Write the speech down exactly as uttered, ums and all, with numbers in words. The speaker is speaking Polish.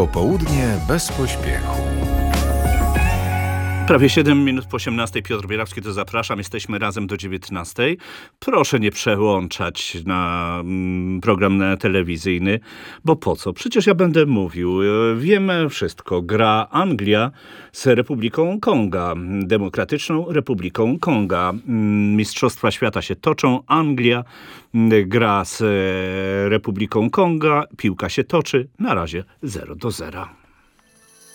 Popołudnie bez pośpiechu. Prawie siedem minut po osiemnastej. Piotr Bierawski, to zapraszam. Jesteśmy razem do dziewiętnastej. Proszę nie przełączać na mm, program telewizyjny, bo po co? Przecież ja będę mówił. Wiemy wszystko. Gra Anglia z Republiką Konga. Demokratyczną Republiką Konga. Mistrzostwa świata się toczą. Anglia gra z Republiką Konga. Piłka się toczy. Na razie zero do zera.